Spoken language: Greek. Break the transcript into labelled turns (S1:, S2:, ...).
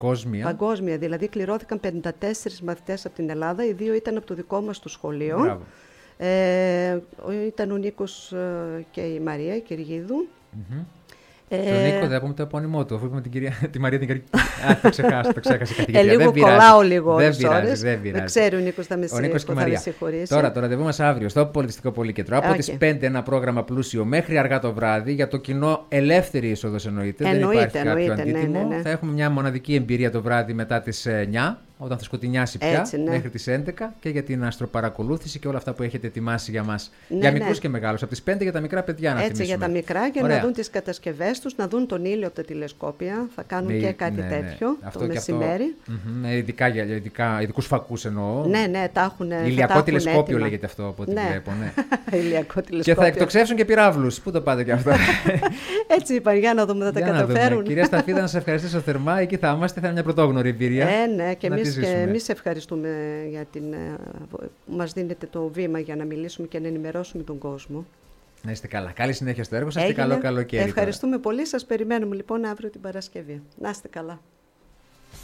S1: Παγκόσμια, δηλαδή κληρώθηκαν 54 μαθητές από την Ελλάδα, οι 2 ήταν από το δικό μας το σχολείο. Ήταν ο Νίκος και η Μαρία, η Κυργίδου.
S2: Τον Νίκο δεν πούμε το επώνυμό του, αφού είπαμε τη Μαρία την Κυργίδου. Το ξέχασα καθηγήτρια.
S1: Λίγο κολλάω λίγο
S2: ώρες. Δεν
S1: ξέρει ο Νίκος, θα με συγχωρήσει.
S2: Τώρα, το ραντεβού μας αύριο στο Πολιτιστικό Πολυκέντρο. Από τις 5 ένα πρόγραμμα πλούσιο μέχρι αργά το βράδυ. Για το κοινό ελεύθερη είσοδος εννοείται. Δεν υπάρχει κάποιο αντίτιμο.
S1: Ναι.
S2: Θα έχουμε μια μοναδική εμπειρία το βράδυ μετά τις 9. Όταν θα σκοτεινιάσει πια, μέχρι τις 11 και για την αστροπαρακολούθηση και όλα αυτά που έχετε ετοιμάσει για μας. Για μικρούς και μεγάλους. Από τις 5 για τα μικρά παιδιά να θυμίσουμε.
S1: Έτσι, για τα μικρά, για να δουν τις κατασκευές τους, να δουν τον ήλιο από τα τηλεσκόπια. Θα κάνουν και κάτι τέτοιο το μεσημέρι.
S2: Για ειδικούς φακούς εννοώ.
S1: Ναι, τα έχουν.
S2: Ηλιακό τηλεσκόπιο λέγεται αυτό από ό,τι βλέπω.
S1: Ηλιακό τηλεσκόπιο.
S2: Και θα εκτοξεύσουν και πυράβλους. Πού το πάτε κι αυτό.
S1: Έτσι είπαν, για να δούμε, θα τα καταφέρουν.
S2: Κυρία Σταφίδα, να σας ευχαριστήσω θερμά. Εκεί θα είμαστε, θα είναι μια πρωτόγνωρη εμπειρία.
S1: Ναι, και εμείς ευχαριστούμε για που μας δίνετε το βήμα για να μιλήσουμε και να ενημερώσουμε τον κόσμο.
S2: Να είστε καλά. Καλή συνέχεια στο έργο σας και καλό καλοκαίρι.
S1: Ευχαριστούμε πολύ. Σας περιμένουμε λοιπόν αύριο την Παρασκευή. Να είστε καλά.